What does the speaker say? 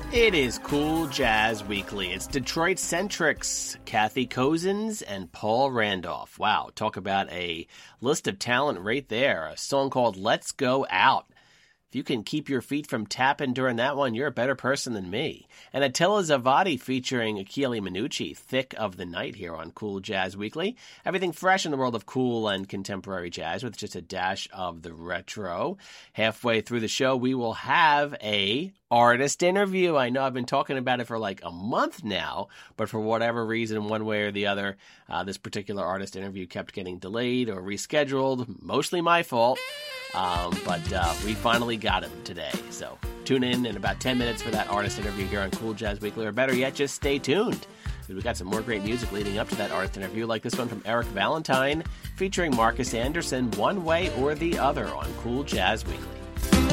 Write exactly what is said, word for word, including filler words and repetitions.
It is Cool Jazz Weekly. It's Detroit Centrics, Kathy Cozens and Paul Randolph. Wow, talk about a list of talent right there. A song called Let's Go Out. If you can keep your feet from tapping during that one, you're a better person than me. And Attila Zavadi featuring Achille Minucci, Thick of the Night here on Cool Jazz Weekly. Everything fresh in the world of cool and contemporary jazz with just a dash of the retro. Halfway through the show, we will have a artist interview. I know I've been talking about it for like a month now, but for whatever reason, one way or the other, uh, this particular artist interview kept getting delayed or rescheduled. Mostly my fault. Um, but uh, we finally got him today. So tune in in about ten minutes for that artist interview here on Cool Jazz Weekly. Or better yet, just stay tuned, because we got some more great music leading up to that artist interview, like this one from Eric Valentine featuring Marcus Anderson, One Way or the Other on Cool Jazz Weekly.